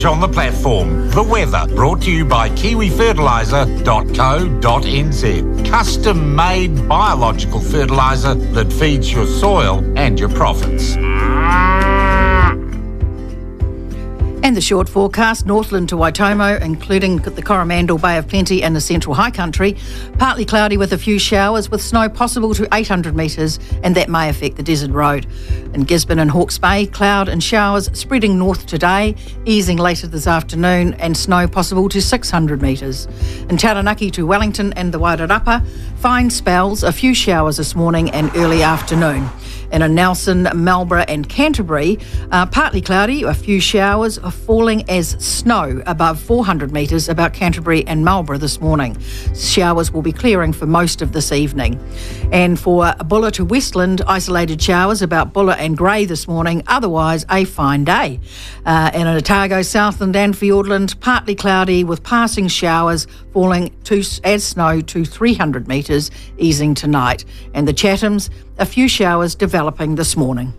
On the platform, the weather, brought to you by kiwifertiliser.co.nz. Custom-made biological fertiliser that feeds your soil and your profits. And the short forecast, Northland to Waitomo, including the Coromandel Bay of Plenty and the Central High Country. Partly cloudy with a few showers, with snow possible to 800 metres, and that may affect the Desert Road. In Gisborne and Hawke's Bay, cloud and showers spreading north today, easing later this afternoon, and snow possible to 600 metres. In Taranaki to Wellington and the Wairarapa, fine spells, a few showers this morning and early afternoon. And in Nelson, Marlborough and Canterbury, partly cloudy, a few showers falling as snow above 400 metres about Canterbury and Marlborough this morning. Showers will be clearing for most of this evening. And for Bulla to Westland, isolated showers about Bulla and Grey this morning, otherwise a fine day. And in Otago, Southland and Fiordland, partly cloudy with passing showers falling as snow to 300 metres, easing tonight. And the Chathams, a few showers developing this morning.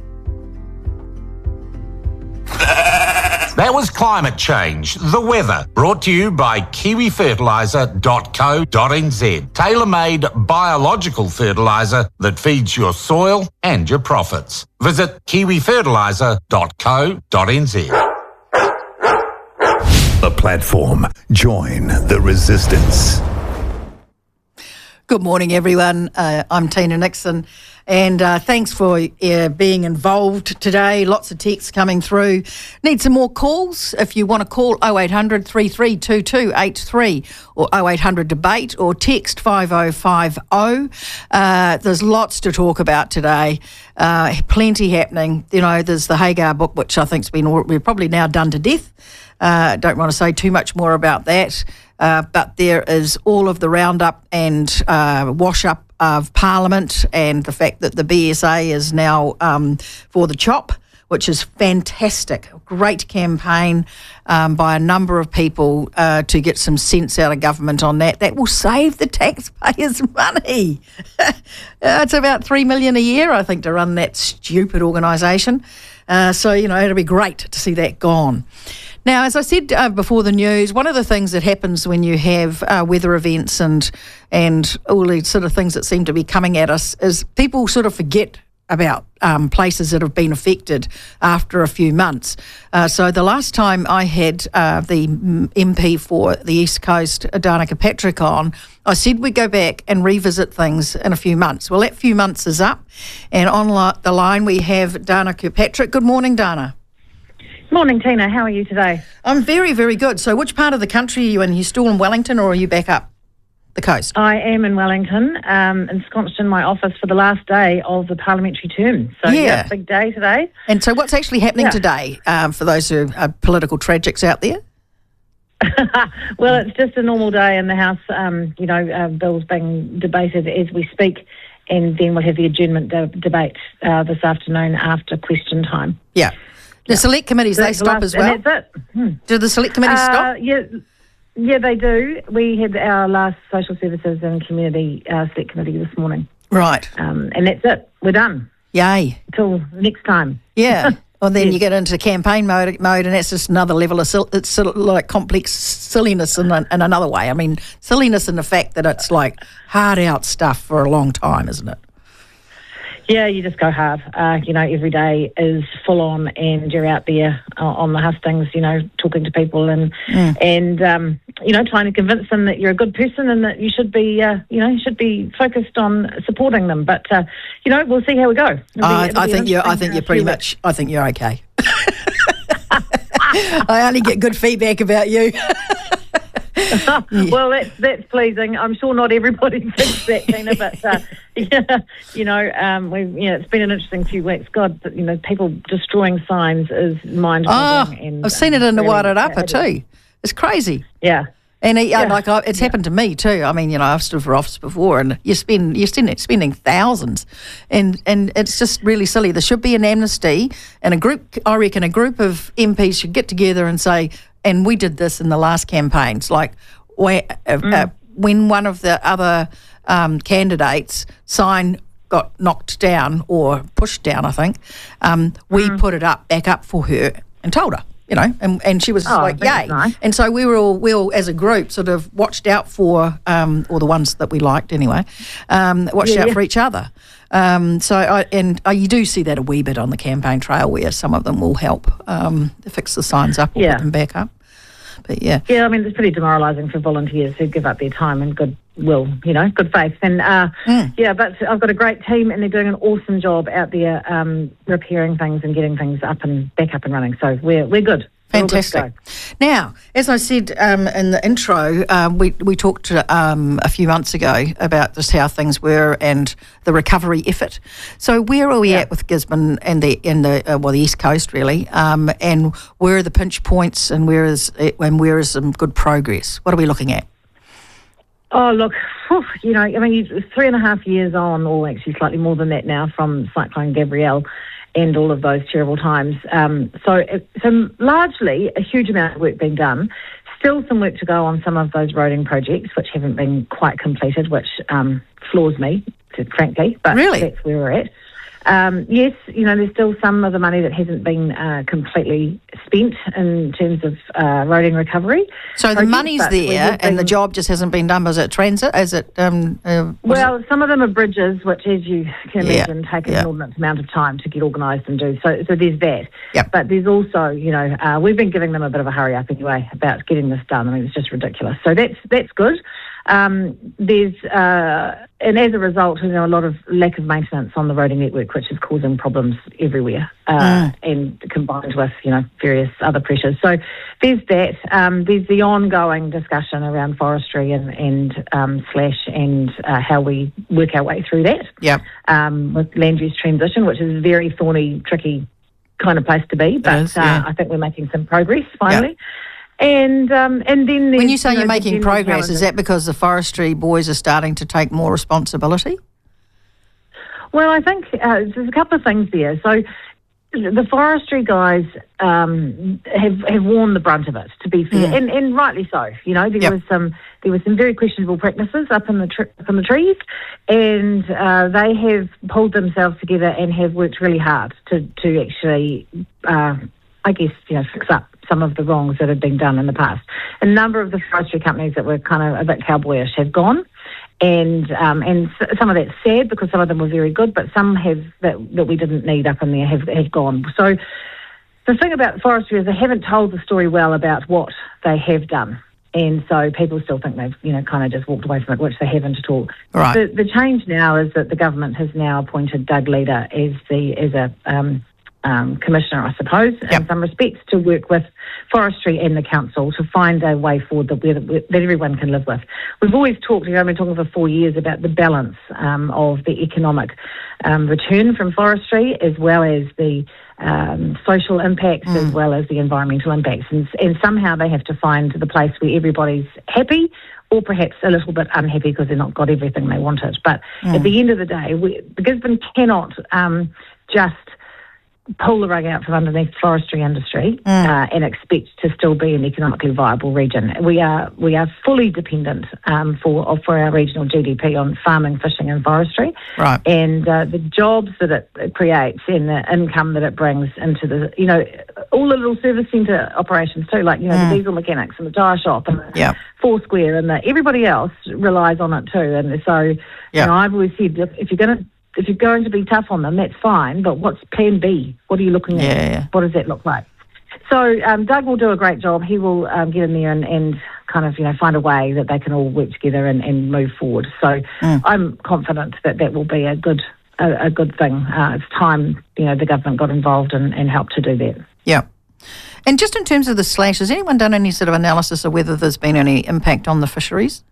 That was Climate Change, the weather, brought to you by kiwifertiliser.co.nz. Tailor-made biological fertiliser that feeds your soil and your profits. Visit kiwifertiliser.co.nz. The platform. Join the resistance. Good morning, everyone. I'm Tina Nixon, and thanks for being involved today. Lots of texts coming through. Need some more calls. If you want to call 0800 332283 or 0800 debate or text 5050. There's lots to talk about today. Plenty happening. You know, there's the Hagar book, which I think's we're probably now done to death. Don't want to say too much more about that. But there is all of the roundup and wash-up of Parliament, and the fact that the BSA is now for the chop, which is fantastic. Great campaign by a number of people to get some sense out of government on that. That will save the taxpayers money. It's about $3 million a year, I think, to run that stupid organisation. So, you know, it'll be great to see that gone. Now, as I said before the news, one of the things that happens when you have weather events and all these sort of things that seem to be coming at us is people sort of forget about places that have been affected after a few months. So the last time I had the MP for the East Coast, Dana Kirkpatrick, on, I said we'd go back and revisit things in a few months. Well, that few months is up, and on the line we have Dana Kirkpatrick. Good morning, Dana. Morning, Tina. How are you today? I'm very, very good. So which part of the country are you in? Are you still in Wellington, or are you back up the coast? I am in Wellington, ensconced in my office for the last day of the parliamentary term. So, yeah, big day today. And so what's actually happening today for those who are political tragics out there? Well, it's just a normal day in the House. Bills being debated as we speak, and then we'll have the adjournment debate this afternoon after question time. Yeah. The select committees, they stop as well? And that's it. Do the select committees stop? Yeah, they do. We had our last Social Services and Community Select Committee this morning. Right. And that's it. We're done. Yay. Till next time. Yeah. Well, then you get into campaign mode, and that's just another level of it's sort of like complex silliness in another way. I mean, silliness in the fact that it's like hard out stuff for a long time, isn't it? Yeah, you just go hard. Every day is full on, and you're out there on the hustings, talking to people and trying to convince them that you're a good person and that you should be, focused on supporting them. But we'll see how we go. I think you're okay. I only get good feedback about you. Well, that's pleasing. I'm sure not everybody thinks that, Tina, but it's been an interesting few weeks. God, people destroying signs is mind-boggling. I've seen it in the Wairarapa too. It's crazy. Yeah. And it's happened to me too. I mean, I've stood for office before, and you're spending thousands, and it's just really silly. There should be an amnesty, and a group of MPs should get together and say, and we did this in the last campaigns, like when one of the other candidates' sign got knocked down or pushed down, I think, we put it back up for her and told her. and she was like, yay. Nice. And so we all, as a group, sort of watched out for, or the ones that we liked anyway, watched out for each other. You do see that a wee bit on the campaign trail where some of them will help fix the signs up or put them back up. But yeah, I mean, it's pretty demoralising for volunteers who give up their time and goodwill, good faith. And but I've got a great team and they're doing an awesome job out there repairing things and getting things back up and running. So we're good. Fantastic. Now, as I said in the intro, we talked a few months ago about just how things were and the recovery effort. So where are we at with Gisborne and the East Coast really, and where are the pinch points and where is some good progress? What are we looking at? Oh, look, I mean, 3.5 years on, or actually slightly more than that now, from Cyclone Gabrielle and all of those terrible times. So largely a huge amount of work being done. Still some work to go on some of those roading projects, which haven't been quite completed, which floors me, frankly. But really? That's where we're at. Yes, there's still some of the money that hasn't been completely spent in terms of roading recovery. So the money's there and the job just hasn't been done. Is it transit? Is it? Some of them are bridges, which, as you can imagine, take an inordinate amount of time to get organised and do. So there's that. Yep. But there's also, we've been giving them a bit of a hurry up anyway about getting this done. I mean, it's just ridiculous. So that's good. There's and as a result, a lot of lack of maintenance on the roading network, which is causing problems everywhere, and combined with various other pressures. So there's that. There's the ongoing discussion around forestry and slash and how we work our way through that. Yeah. With land use transition, which is a very thorny, tricky kind of place to be, but I think we're making some progress finally. Yep. And then when you say you're making progress, is that because the forestry boys are starting to take more responsibility? Well, I think there's a couple of things there. So the forestry guys have worn the brunt of it, to be fair, and rightly so. There was some very questionable practices up in the trees, and they have pulled themselves together and have worked really hard to actually, fix up some of the wrongs that have been done in the past. A number of the forestry companies that were kind of a bit cowboyish have gone, and some of that's sad because some of them were very good, but some have that we didn't need up in there have gone. So the thing about forestry is they haven't told the story well about what they have done. And so people still think they've, kind of just walked away from it, which they haven't at all. Right. The change now is that the government has now appointed Doug Leader as a commissioner, I suppose, in some respects, to work with forestry and the council to find a way forward that everyone can live with. We've always talked, I've been talking for 4 years about the balance of the economic return from forestry, as well as the social impacts, as well as the environmental impacts. And somehow they have to find the place where everybody's happy, or perhaps a little bit unhappy because they've not got everything they wanted. But at the end of the day, Gisborne cannot just pull the rug out from underneath the forestry industry and expect to still be an economically viable region. We are fully dependent for our regional GDP on farming, fishing and forestry. Right. And the jobs that it creates and the income that it brings into all the little service centre operations too, like, the diesel mechanics and the tyre shop and the Foursquare and everybody else relies on it too. And so, I've always said, if you're going to be tough on them, that's fine, but what's plan B? What are you looking at? Yeah. What does that look like? So Doug will do a great job. He will get in there and kind of, find a way that they can all work together and move forward. So I'm confident that will be a good thing. It's time, the government got involved and helped to do that. Yeah. And just in terms of the slash, has anyone done any sort of analysis of whether there's been any impact on the fisheries?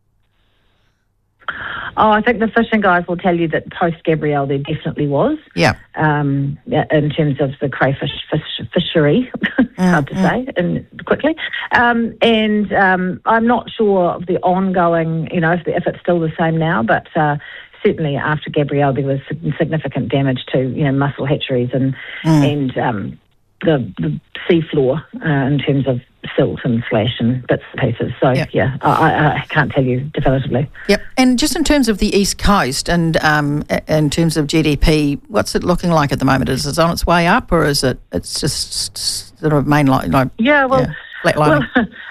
Oh, I think the fishing guys will tell you that post-Gabrielle there definitely was. Yeah. In terms of the crayfish fishery, hard to say quickly. And I'm not sure of the ongoing, if it's still the same now, but certainly after Gabrielle there was significant damage to, mussel hatcheries and the sea floor in terms of silt and flash and bits and pieces. So, I can't tell you definitively. Yep. And just in terms of the East Coast and in terms of GDP, what's it looking like at the moment? Is it on its way up, or is it's just sort of mainline? Flatlining?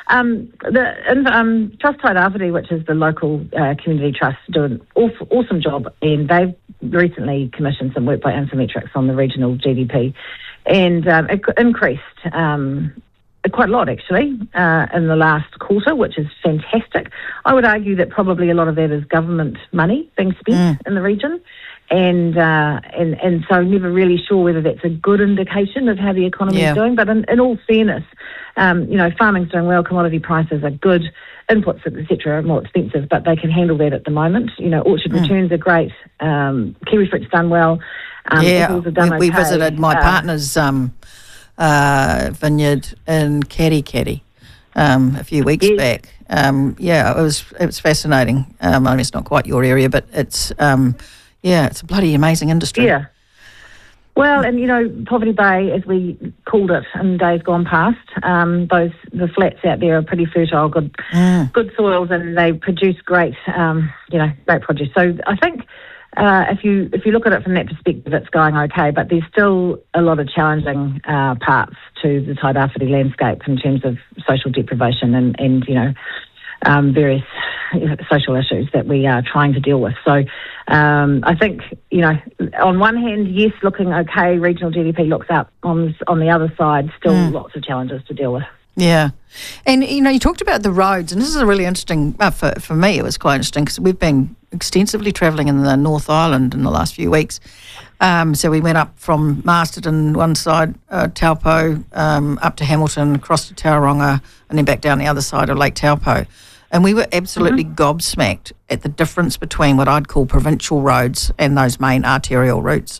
The Trust Tairāwhiti, which is the local community trust, do an awesome job, and they've recently commissioned some work by Infometrics on the regional GDP, and it increased quite a lot, actually, in the last quarter, which is fantastic. I would argue that probably a lot of that is government money being spent in the region, and so never really sure whether that's a good indication of how the economy is doing. But in all fairness, farming's doing well, commodity prices are good, inputs, etc., are more expensive, but they can handle that at the moment. Orchard returns are great, kiwi fruit's done well. Apples have done we okay. visited my partner's vineyard in Kerikeri a few weeks back. It was fascinating. I mean, it's not quite your area, but it's it's a bloody amazing industry. Yeah. Well, and Poverty Bay, as we called it in days gone past, the flats out there are pretty fertile, good soils, and they produce great produce. So I think if you look at it from that perspective, it's going okay, but there's still a lot of challenging parts to the Tairāwhiti landscape in terms of social deprivation and various social issues that we are trying to deal with. So I think, on one hand, yes, looking okay, regional GDP looks up. On the other side, still lots of challenges to deal with. Yeah. And, you talked about the roads, and this is a really interesting, for me it was quite interesting because we've been extensively travelling in the North Island in the last few weeks. So we went up from Masterton, one side, Taupo, up to Hamilton, across to Tauranga, and then back down the other side of Lake Taupo. And we were absolutely gobsmacked at the difference between what I'd call provincial roads and those main arterial routes.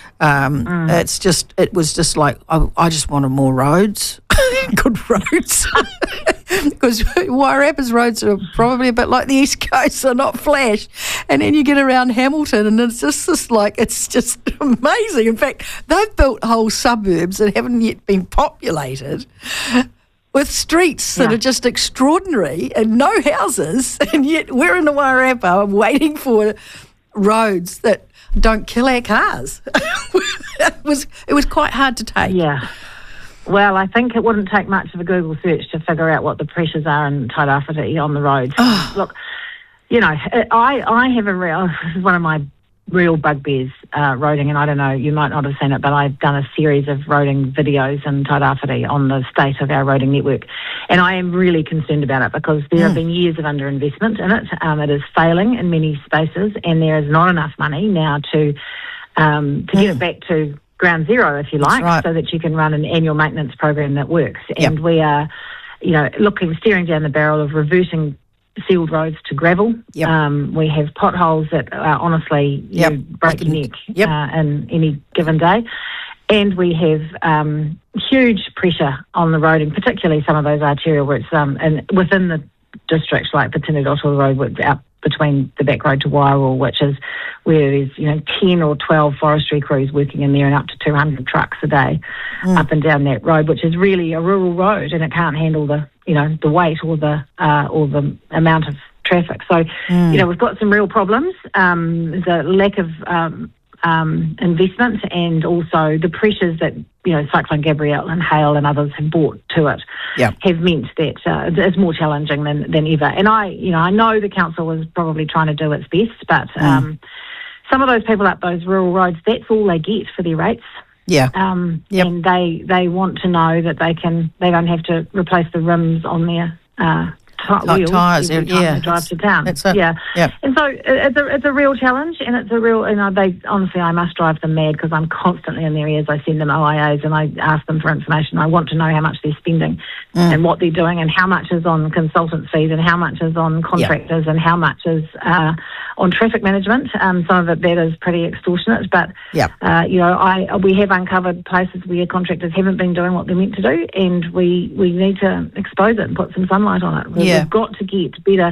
It was just like, I just wanted more roads, good roads. Because Wairarappa's roads are probably a bit like the East Coast, they're not flash. And then you get around Hamilton and it's just amazing. In fact, they've built whole suburbs that haven't yet been populated with streets that are just extraordinary and no houses, and yet we're in the Wairarappa waiting for roads that don't kill our cars. It was quite hard to take. Yeah. Well, I think it wouldn't take much of a Google search to figure out what the pressures are in Tairāwhiti on the roads. Look, I have this is one of my real bugbears, roading, and I don't know, you might not have seen it, but I've done a series of roading videos in Tairāwhiti on the state of our roading network, and I am really concerned about it because there have been years of underinvestment in it. It is failing in many spaces, and there is not enough money now to get it back to ground zero, if you like, so that you can run an annual maintenance program that works. And we are, staring down the barrel of reverting sealed roads to gravel. We have potholes that are honestly break your neck in any given day. And we have huge pressure on the roading, particularly some of those arterial routes and within the district, like the Tinedoto Road out between the back road to Wairoa, which is where there's 10 or 12 forestry crews working in there and up to 200 trucks a day up and down that road, which is really a rural road, and it can't handle the weight or the amount of traffic. So we've got some real problems. There's a lack of investment, and also the pressures that Cyclone Gabrielle and hail and others have brought to it have meant that it's more challenging than ever. And I know the council was probably trying to do its best, but some of those people up those rural roads, that's all they get for their rates. And they want to know that they don't have to replace the rims on their wheels tires, every time they drive to town. And so it's a real challenge, and it's a real, honestly, I must drive them mad because I'm constantly in their ears. I send them OIAs and I ask them for information. I want to know how much they're spending and what they're doing, and how much is on consultant fees, and how much is on contractors, and how much is on traffic management. Some of that is pretty extortionate, but we have uncovered places where contractors haven't been doing what they're meant to do, and we need to expose it and put some sunlight on it. We've got to get better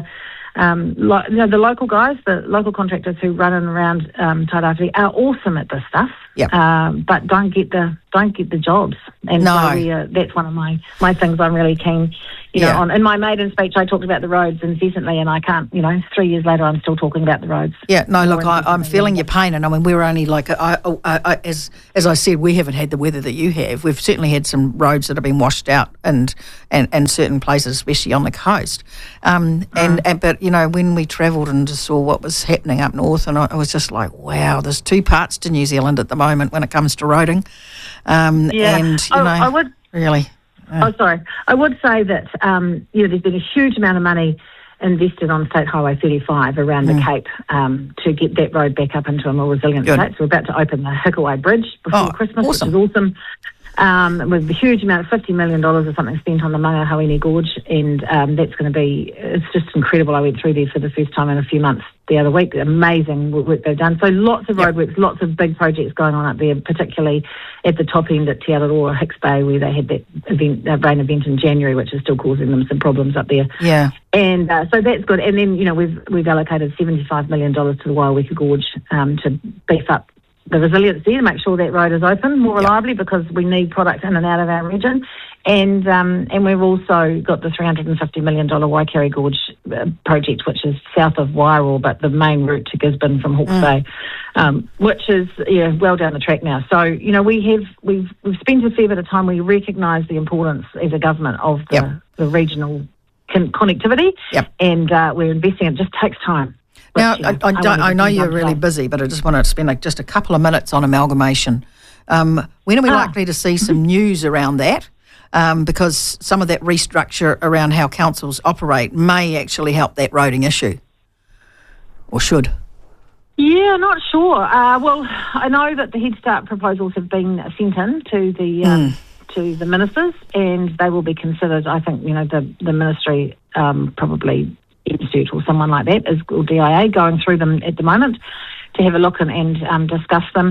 the local guys, the local contractors who run and around Tairāwhiti are awesome at this stuff, but don't get the jobs. And so that's one of my things I'm really keen, on. In my maiden speech, I talked about the roads incessantly, and I can't, 3 years later, I'm still talking about the roads. Yeah, no, look, I'm feeling your pain, and I mean, we're only like, as I said, we haven't had the weather that you have. We've certainly had some roads that have been washed out, and certain places, especially on the coast. But when we travelled and just saw what was happening up north, and I was just like, wow, there's two parts to New Zealand at the moment when it comes to roading. I would really. I would say that there's been a huge amount of money invested on State Highway 35 around the Cape to get that road back up into a more resilient state. So we're about to open the Hikawai Bridge before Christmas, awesome. Which is awesome. With a huge amount of $50 million or something spent on the Mangahauini Gorge, and that's going to be, it's just incredible. I went through there for the first time in a few months the other week. Amazing work they've done. So lots of roadworks, lots of big projects going on up there, particularly at the top end at Te Araroa, Hicks Bay, where they had that rain event in January, which is still causing them some problems up there. Yeah. And so that's good. And then, we've allocated $75 million to the Waiweka Gorge to beef up the resilience there, to make sure that road is open more reliably, because we need product in and out of our region. And we've also got the $350 million Waikari Gorge project, which is south of Wairoa, but the main route to Gisborne from Hawke's Bay, which is well down the track now. So we've spent a fair bit of time. We recognise the importance as a government of the regional connectivity, and we're investing. It just takes time. Now, I know you're really busy, but I just want to spend just a couple of minutes on amalgamation. When are we likely to see some news around that? Because some of that restructure around how councils operate may actually help that roading issue, or should. Yeah, not sure. Well, I know that the Head Start proposals have been sent in to the ministers, and they will be considered. I think the ministry probably Institute or someone like that, or DIA, going through them at the moment to have a look and discuss them.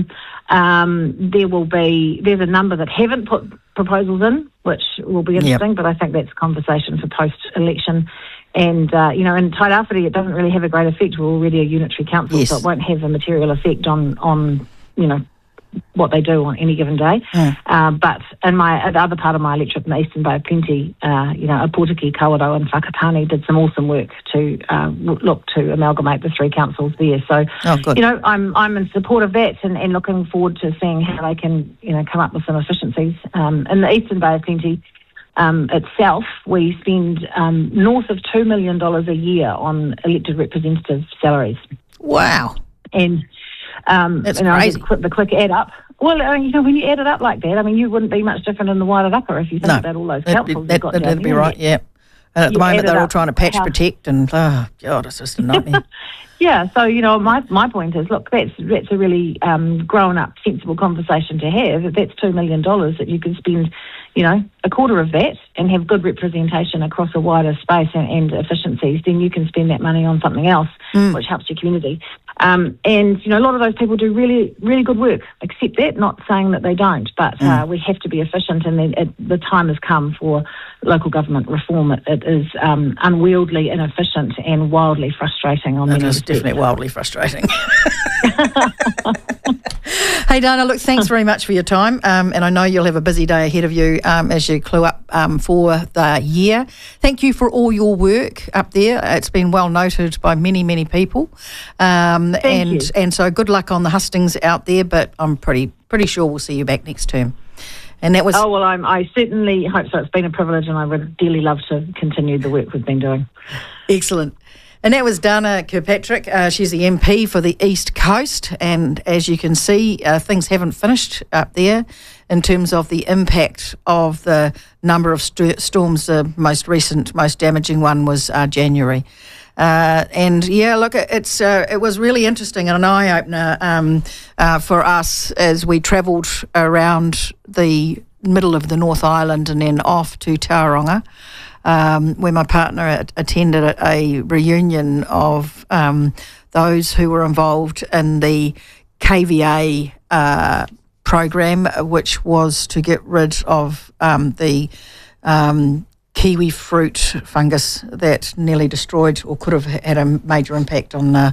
There's a number that haven't put proposals in, which will be interesting, but I think that's a conversation for post-election. And, in Tairāwhiti, it doesn't really have a great effect. We're already a unitary council, so it won't have a material effect on what they do on any given day. But in the other part of my electorate in the Eastern Bay of Plenty, Apotiki, Kawerau and Whakatane did some awesome work to look to amalgamate the three councils there. So, I'm in support of that and looking forward to seeing how they can, come up with some efficiencies. In the Eastern Bay of Plenty itself, we spend north of $2 million a year on elected representative salaries. Wow. And that's crazy. The quick add up. Well, when you add it up like that, you wouldn't be much different in the wider upper if you think about all those councils you've got down that'd be right, yeah. And at the moment, they're all trying to patch protect, and God, it's just a nightmare. Yeah, so my point is, look, that's a really grown up, sensible conversation to have. If that's $2 million that you can spend, a quarter of that and have good representation across a wider space and efficiencies, then you can spend that money on something else which helps your community. And a lot of those people do really, really good work. Accept that, not saying that they don't, but we have to be efficient, and the time has come for local government reform. It is unwieldy, inefficient, and wildly frustrating on many respects. It is definitely wildly frustrating. Hey, Dana, look, thanks very much for your time, and I know you'll have a busy day ahead of you as you clue up for the year. Thank you for all your work up there. It's been well noted by many, many people. Thank you. And so good luck on the hustings out there, but I'm pretty sure we'll see you back next term. And that was... Oh, well, I certainly hope so. It's been a privilege, and I would dearly love to continue the work we've been doing. Excellent. And that was Dana Kirkpatrick. She's the MP for the East Coast, and as you can see, things haven't finished up there in terms of the impact of the number of storms. The most recent, most damaging one was January. And yeah, look, it was really interesting and an eye-opener for us as we travelled around the middle of the North Island and then off to Tauranga, where my partner attended a reunion of those who were involved in the KVA program, which was to get rid of the kiwi fruit fungus that nearly destroyed or could have had a major impact on the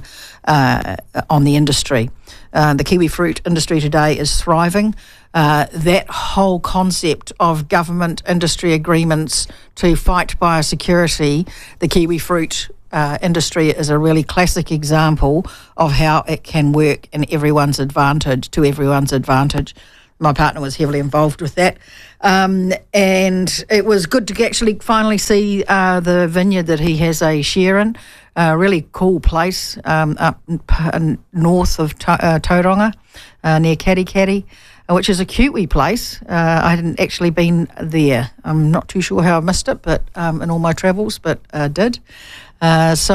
industry. The kiwi fruit industry today is thriving. That whole concept of government industry agreements to fight biosecurity, the kiwi fruit industry is a really classic example of how it can work to everyone's advantage. My partner was heavily involved with that. And it was good to actually finally see the vineyard that he has a share in. A really cool place up north of Tauranga, near Katikati, which is a Kiwi place. I hadn't actually been there. I'm not too sure how I missed it, but in all my travels, but did. Just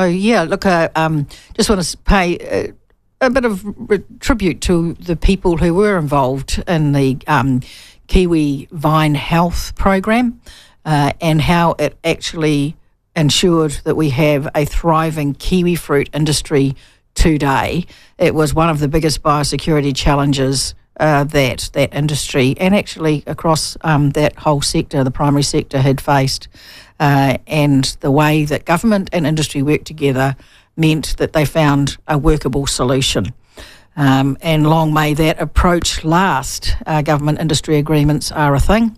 want to pay a bit of tribute to the people who were involved in the Kiwi Vine Health program and how it actually ensured that we have a thriving kiwi fruit industry today. It was one of the biggest biosecurity challenges that industry and actually across that whole sector, the primary sector, had faced. And the way that government and industry worked together meant that they found a workable solution. And long may that approach last. Government-industry agreements are a thing,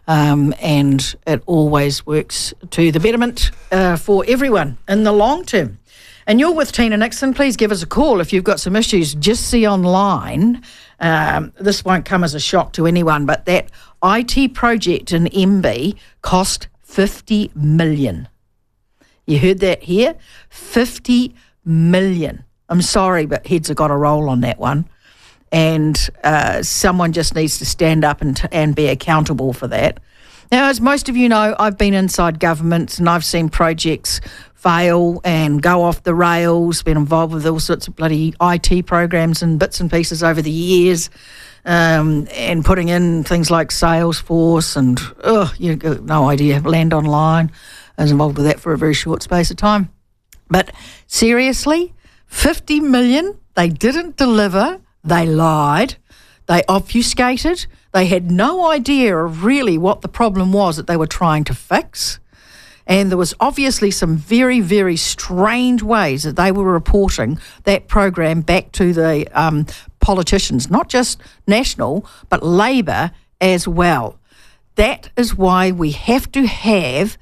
and it always works to the betterment for everyone in the long term. And you're with Tina Nixon. Please give us a call if you've got some issues. Just see online. This won't come as a shock to anyone, but that IT project in MB cost $50 million. You heard that here? $50 million. I'm sorry, but heads have got a roll on that one. And someone just needs to stand up and be accountable for that. Now, as most of you know, I've been inside governments and I've seen projects fail and go off the rails, been involved with all sorts of bloody IT programs and bits and pieces over the years, and putting in things like Salesforce and, you've got no idea, Land Online. I was involved with that for a very short space of time. But seriously, $50 million, they didn't deliver, they lied, they obfuscated, they had no idea of really what the problem was that they were trying to fix. And there was obviously some very, very strange ways that they were reporting that program back to the politicians, not just national, but Labor as well. That is why we have to have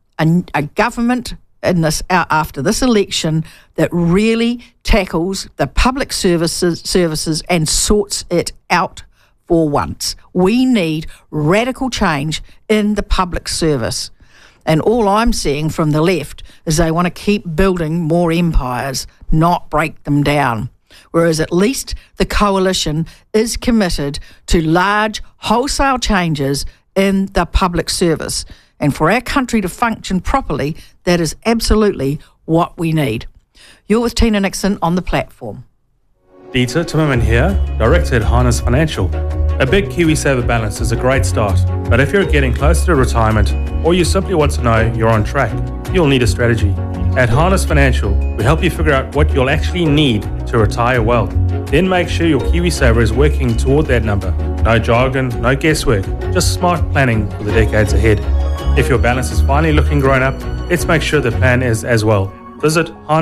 a government in this after this election that really tackles the public services and sorts it out for once. We need radical change in the public service. And all I'm seeing from the left is they want to keep building more empires, not break them down. Whereas at least the coalition is committed to large wholesale changes in the public service. And for our country to function properly, that is absolutely what we need. You're with Tina Nixon on the platform. Dieter Timmerman here, Director at Harness Financial. A big KiwiSaver balance is a great start, but if you're getting closer to retirement or you simply want to know you're on track, you'll need a strategy. At Harness Financial, we help you figure out what you'll actually need to retire well. Then make sure your KiwiSaver is working toward that number. No jargon, no guesswork, just smart planning for the decades ahead. If your balance is finally looking grown up, let's make sure the plan is as well. Visit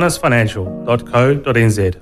harnessfinancial.co.nz.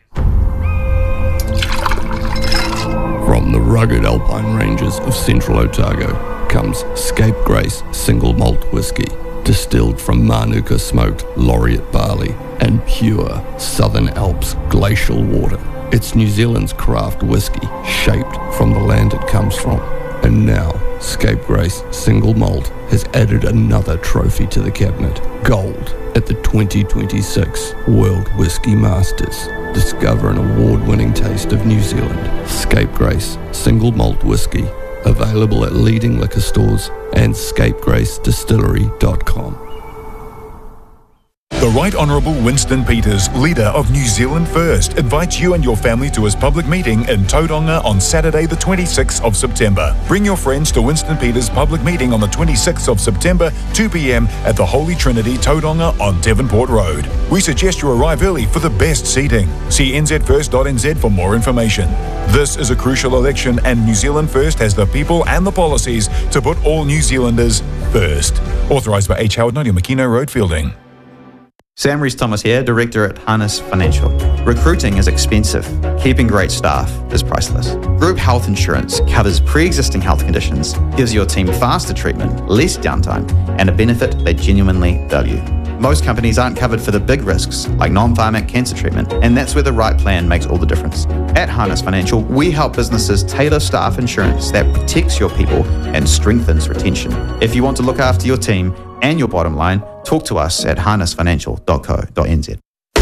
From the rugged alpine ranges of central Otago comes Scapegrace Single Malt Whisky, distilled from Manuka smoked laureate barley and pure Southern Alps glacial water. It's New Zealand's craft whisky, shaped from the land it comes from. And now, Scapegrace Single Malt has added another trophy to the cabinet, gold, at the 2026 World Whisky Masters. Discover an award-winning taste of New Zealand. Scapegrace Single Malt Whisky, available at leading liquor stores and scapegracedistillery.com. The Right Honourable Winston Peters, leader of New Zealand First, invites you and your family to his public meeting in Tauranga on Saturday the 26th of September. Bring your friends to Winston Peters' public meeting on the 26th of September, 2 p.m. at the Holy Trinity, Tauranga on Devonport Road. We suggest you arrive early for the best seating. See nzfirst.nz for more information. This is a crucial election and New Zealand First has the people and the policies to put all New Zealanders first. Authorised by H. Howard, Nadia McKenna Road, Fielding. Sam Rees-Thomas here, Director at Harness Financial. Recruiting is expensive. Keeping great staff is priceless. Group health insurance covers pre-existing health conditions, gives your team faster treatment, less downtime, and a benefit they genuinely value. Most companies aren't covered for the big risks, like non-pharmac cancer treatment, and that's where the right plan makes all the difference. At Harness Financial, we help businesses tailor staff insurance that protects your people and strengthens retention. If you want to look after your team and your bottom line, talk to us at harnessfinancial.co.nz.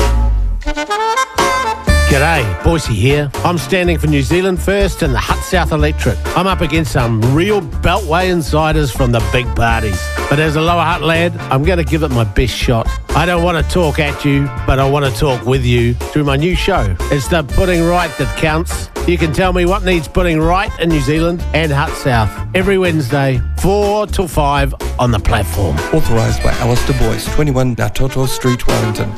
G'day, Boise here. I'm standing for New Zealand First and the Hut South Electorate. I'm up against some real Beltway insiders from the big parties. But as a Lower Hutt lad, I'm going to give it my best shot. I don't want to talk at you, but I want to talk with you through my new show. It's the Putting Right that counts. You can tell me what needs putting right in New Zealand and Hut South every Wednesday, 4 till 5 on the platform. Authorised by Alistair Boyce, 21 Natoto Street, Wellington.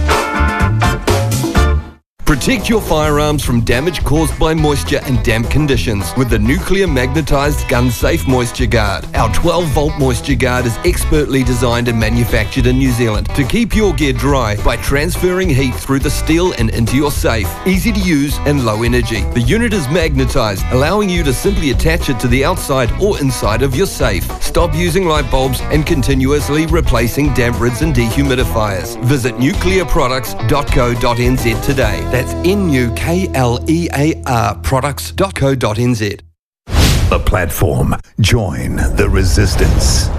Protect your firearms from damage caused by moisture and damp conditions with the Nuclear Magnetised Gun Safe Moisture Guard. Our 12-volt moisture guard is expertly designed and manufactured in New Zealand to keep your gear dry by transferring heat through the steel and into your safe. Easy to use and low energy. The unit is magnetised, allowing you to simply attach it to the outside or inside of your safe. Stop using light bulbs and continuously replacing damp rids and dehumidifiers. Visit nuclearproducts.co.nz today. That's NUKLEAR products.co.nz. The platform. Join the resistance.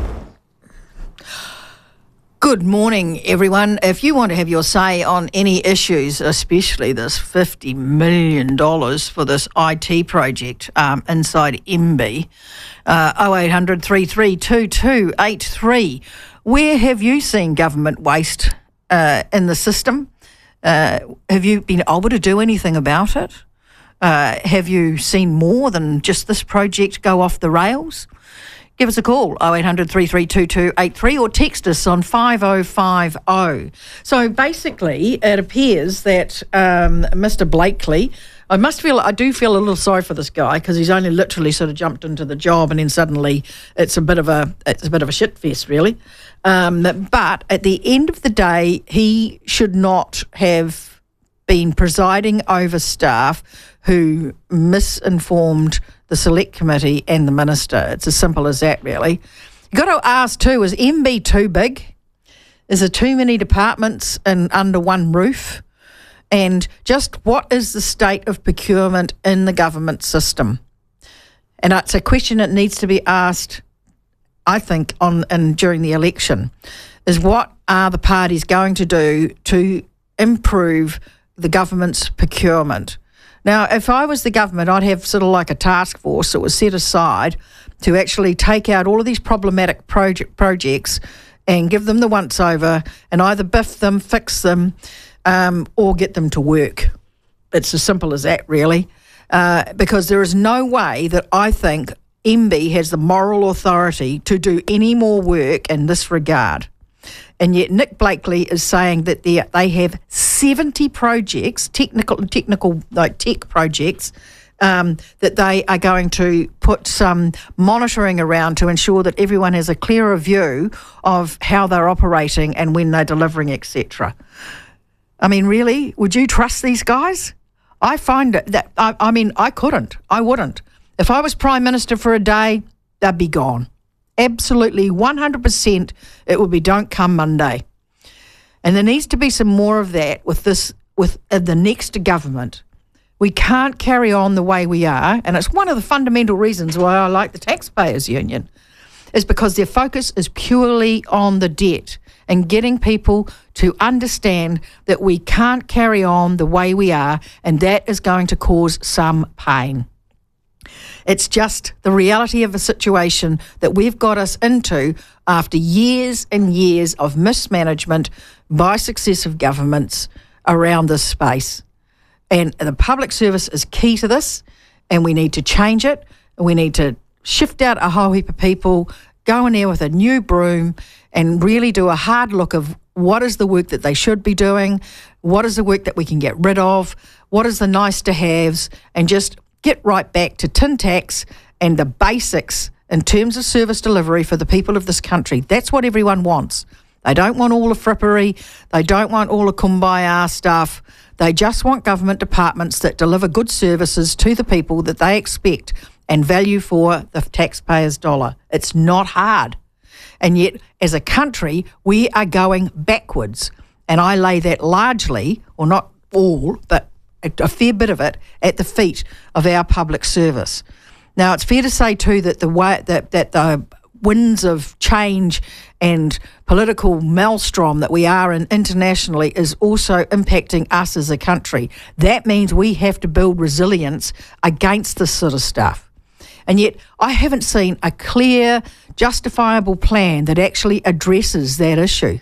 Good morning, everyone. If you want to have your say on any issues, especially this $50 million for this IT project inside MB, 0800 3322 83. Where have you seen government waste in the system? Have you been able to do anything about it? Have you seen more than just this project go off the rails? Give us a call, 0800 3322 83, or text us on 5050. So basically, it appears that Mr. Blakely, I do feel a little sorry for this guy because he's only literally sort of jumped into the job and then suddenly it's a bit of a shit fest, really. But at the end of the day, he should not have been presiding over staff who misinformed the Select Committee and the Minister. It's as simple as that, really. You've got to ask too, is MB too big? Is there too many departments under one roof? And just what is the state of procurement in the government system? And it's a question that needs to be asked, I think, during the election, is what are the parties going to do to improve the government's procurement? Now, if I was the government, I'd have sort of like a task force that was set aside to actually take out all of these problematic projects and give them the once-over and either biff them, fix them, or get them to work. It's as simple as that, really, because there is no way that I think MB has the moral authority to do any more work in this regard. And yet Nick Blakely is saying that they have 70 projects, technical like tech projects, that they are going to put some monitoring around to ensure that everyone has a clearer view of how they're operating and when they're delivering, etc. I mean, really, would you trust these guys? I find that, I couldn't. I wouldn't. If I was Prime Minister for a day, they'd be gone. Absolutely, 100%, it would be don't come Monday. And there needs to be some more of that with the next government. We can't carry on the way we are, and it's one of the fundamental reasons why I like the Taxpayers Union, is because their focus is purely on the debt and getting people to understand that we can't carry on the way we are, and that is going to cause some pain. It's just the reality of a situation that we've got us into after years and years of mismanagement by successive governments around this space. And the public service is key to this, and we need to change it. We need to shift out a whole heap of people, go in there with a new broom and really do a hard look of what is the work that they should be doing, what is the work that we can get rid of, what is the nice to haves, and just get right back to tin tacks and the basics in terms of service delivery for the people of this country. That's what everyone wants. They don't want all the frippery. They don't want all the kumbaya stuff. They just want government departments that deliver good services to the people that they expect and value for the taxpayer's dollar. It's not hard. And yet, as a country, we are going backwards. And I lay that largely, or not all, but a fair bit of it, at the feet of our public service. Now, it's fair to say too that the winds of change and political maelstrom that we are in internationally is also impacting us as a country. That means we have to build resilience against this sort of stuff. And yet, I haven't seen a clear, justifiable plan that actually addresses that issue.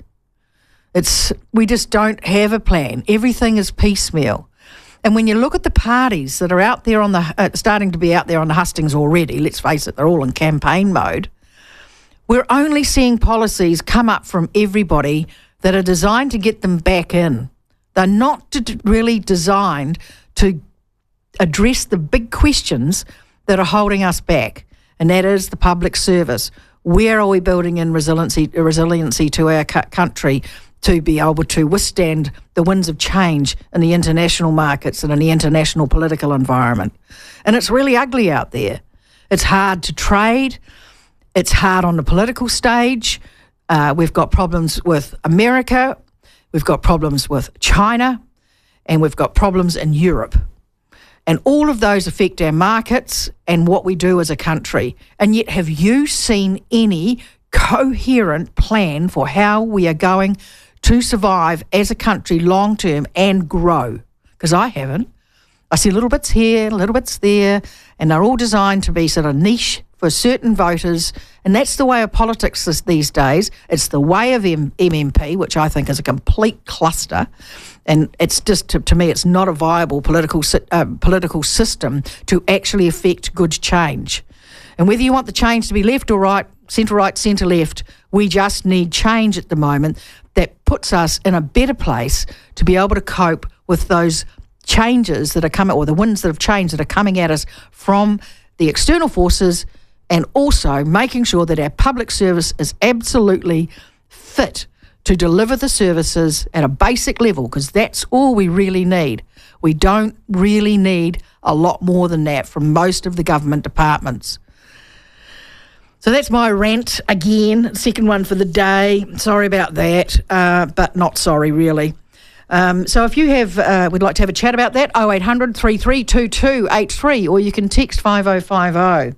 We just don't have a plan. Everything is piecemeal. And when you look at the parties that are out there starting to be out there on the hustings already, let's face it, they're all in campaign mode, we're only seeing policies come up from everybody that are designed to get them back in. They're not really designed to address the big questions that are holding us back, and that is the public service. Where are we building in resiliency to our country to be able to withstand the winds of change in the international markets and in the international political environment? And it's really ugly out there. It's hard to trade. It's hard on the political stage. We've got problems with America. We've got problems with China. And we've got problems in Europe. And all of those affect our markets and what we do as a country. And yet, have you seen any coherent plan for how we are going to survive as a country long term and grow? Because I haven't. I see little bits here, little bits there, and they're all designed to be sort of niche for certain voters. And that's the way of politics these days. It's the way of MMP, which I think is a complete cluster. And it's just, to me, it's not a viable political system to actually affect good change. And whether you want the change to be left or right, centre left, we just need change at the moment that puts us in a better place to be able to cope with those changes that are coming, or the winds that have changed that are coming at us from the external forces, and also making sure that our public service is absolutely fit to deliver the services at a basic level, because that's all we really need. We don't really need a lot more than that from most of the government departments. So that's my rant again, second one for the day. Sorry about that, but not sorry really. So if you would like to have a chat about that, 0800 3322 83, or you can text 5050.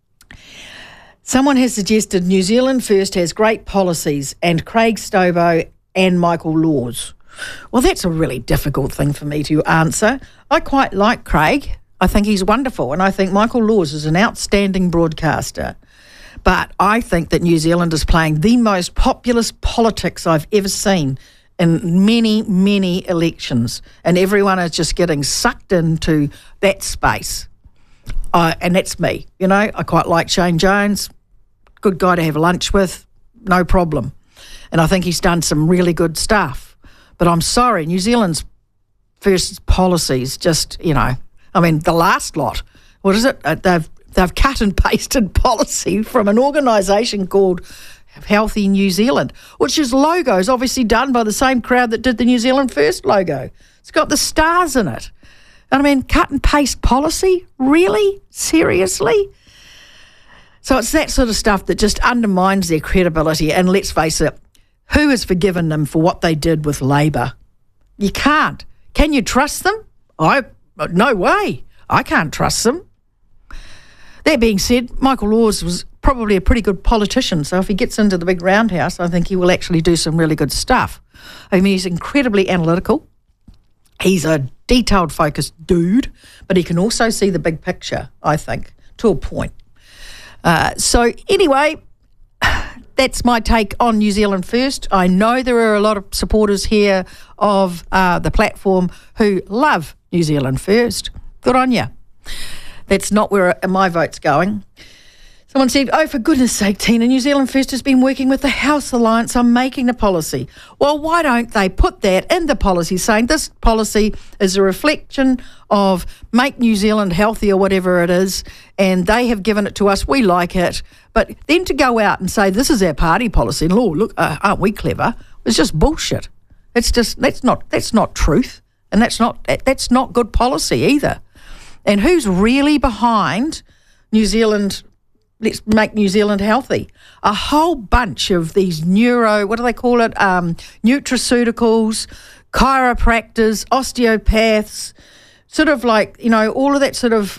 Someone has suggested New Zealand First has great policies, and Craig Stobo and Michael Laws. Well, that's a really difficult thing for me to answer. I quite like Craig. I think he's wonderful, and I think Michael Laws is an outstanding broadcaster. But I think that New Zealand is playing the most populist politics I've ever seen in many, many elections, and everyone is just getting sucked into that space. And that's me. You know, I quite like Shane Jones. Good guy to have lunch with, no problem. And I think he's done some really good stuff. But I'm sorry, New Zealand's first policies just, the last lot, what is it? They've cut and pasted policy from an organisation called Healthy New Zealand, which is logos obviously done by the same crowd that did the New Zealand First logo. It's got the stars in it. Cut and paste policy? Really? Seriously? So it's that sort of stuff that just undermines their credibility. And let's face it, who has forgiven them for what they did with Labour? You can't. Can you trust them? No way. I can't trust them. That being said, Michael Laws was probably a pretty good politician. So if he gets into the big roundhouse, I think he will actually do some really good stuff. He's incredibly analytical. He's a detailed focused dude, but he can also see the big picture, I think, to a point. So anyway, that's my take on New Zealand First. I know there are a lot of supporters here of the platform who love New Zealand First. Good on you. That's not where my vote's going. Someone said, oh, for goodness sake, Tina, New Zealand First has been working with the House Alliance on making the policy. Well, why don't they put that in the policy, saying this policy is a reflection of make New Zealand healthy or whatever it is, and they have given it to us, we like it. But then to go out and say this is our party policy, and look, aren't we clever? It's just bullshit. It's just that's not truth, and that's not good policy either. And who's really behind New Zealand? Let's make New Zealand healthy. A whole bunch of these nutraceuticals, chiropractors, osteopaths, sort of like, all of that sort of,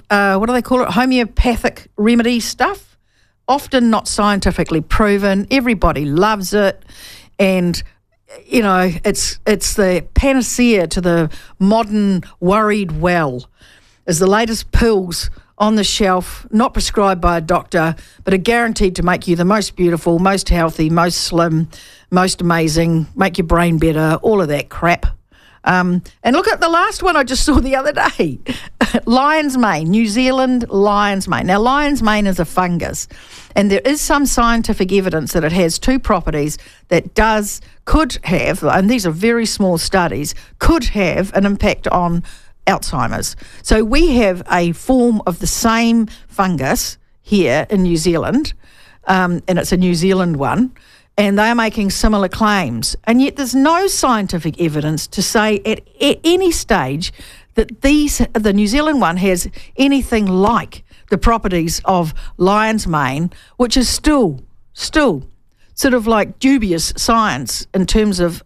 homeopathic remedy stuff, often not scientifically proven. Everybody loves it. And, it's the panacea to the modern worried well, is the latest pills on the shelf, not prescribed by a doctor, but are guaranteed to make you the most beautiful, most healthy, most slim, most amazing, make your brain better, all of that crap. And look at the last one I just saw the other day. Lion's mane, New Zealand lion's mane. Now, lion's mane is a fungus, and there is some scientific evidence that it has two properties that could have, and these are very small studies, could have an impact on Alzheimer's. So we have a form of the same fungus here in New Zealand, and it's a New Zealand one, and they are making similar claims. And yet there's no scientific evidence to say at any stage that the New Zealand one has anything like the properties of lion's mane, which is still sort of like dubious science in terms of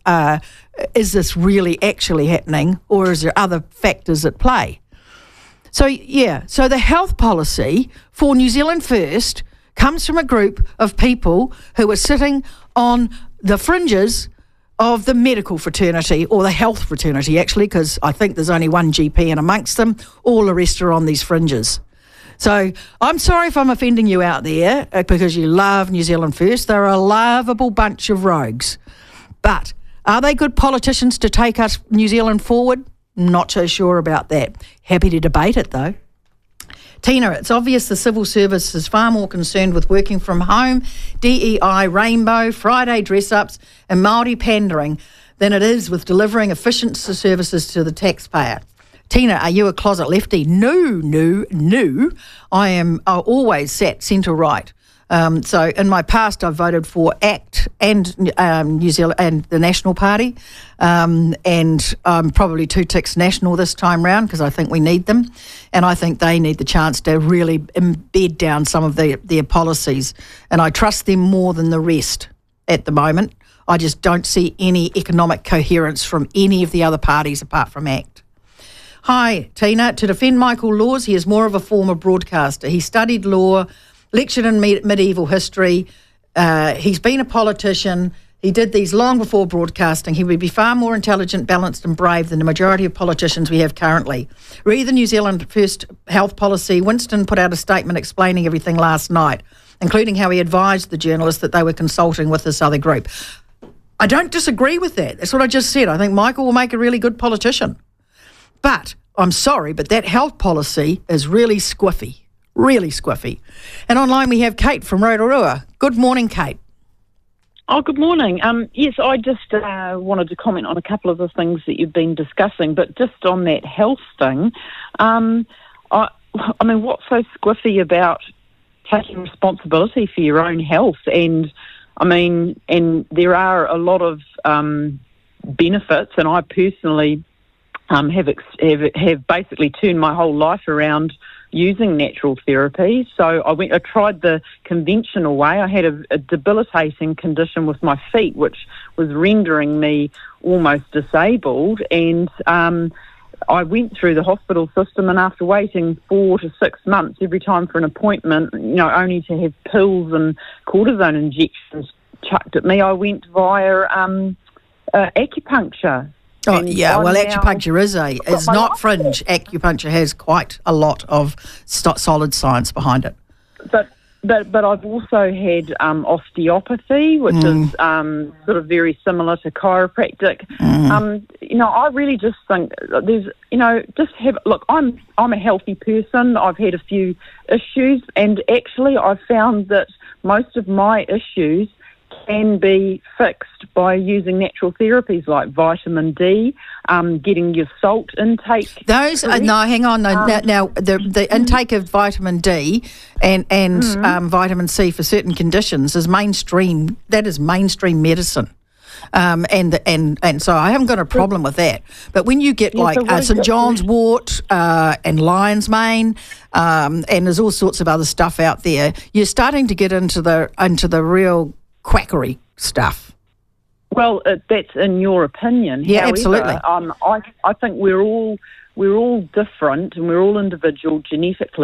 is this really actually happening, or is there other factors at play? So the health policy for New Zealand First comes from a group of people who are sitting on the fringes of the medical fraternity, or the health fraternity actually, because I think there's only one GP in amongst them. All the rest are on these fringes. So I'm sorry if I'm offending you out there because you love New Zealand First. They're a lovable bunch of rogues. But are they good politicians to take us New Zealand forward? Not so sure about that. Happy to debate it though. Tina, it's obvious the civil service is far more concerned with working from home, DEI, rainbow, Friday dress-ups and Māori pandering than it is with delivering efficient services to the taxpayer. Tina, are you a closet lefty? No. I always sat centre-right. So in my past, I've voted for ACT and New Zealand and the National Party, and I'm probably 2 ticks National this time round because I think we need them, and I think they need the chance to really embed down some of their policies, and I trust them more than the rest at the moment. I just don't see any economic coherence from any of the other parties apart from ACT. Hi, Tina. To defend Michael Laws, he is more of a former broadcaster. He studied law, lectured in medieval history. He's been a politician. He did these long before broadcasting. He would be far more intelligent, balanced and brave than the majority of politicians we have currently. Read the New Zealand First health policy. Winston put out a statement explaining everything last night, including how he advised the journalists that they were consulting with this other group. I don't disagree with that. That's what I just said. I think Michael will make a really good politician. But I'm sorry, but that health policy is really squiffy. Really squiffy. And online we have Kate from Rotorua. Good morning, Kate. Oh, good morning. Yes, I just wanted to comment on a couple of the things that you've been discussing, but just on that health thing, I mean, what's so squiffy about taking responsibility for your own health? And, I mean, and there are a lot of benefits, and I personally have basically turned my whole life around using natural therapy. So I tried the conventional way. I had a debilitating condition with my feet, which was rendering me almost disabled. And I went through the hospital system, and after waiting 4 to 6 months every time for an appointment, only to have pills and cortisone injections chucked at me, I went via acupuncture. Oh, And yeah, I'm well, now- acupuncture is not fringe. Acupuncture has quite a lot of solid science behind it. But I've also had osteopathy, which is sort of very similar to chiropractic. I really just think there's, look, I'm a healthy person. I've had a few issues, and actually I've found that most of my issues can be fixed by using natural therapies like vitamin D, getting your salt intake. Those no, hang on. No, now the intake of vitamin D and vitamin C for certain conditions is mainstream. That is mainstream medicine. And so I haven't got a problem with that. But when you get St John's wort and lion's mane, and there's all sorts of other stuff out there, you're starting to get into the real quackery stuff. Well, that's in your opinion. Yeah, However, absolutely. I think we're all different and we're all individual genetically.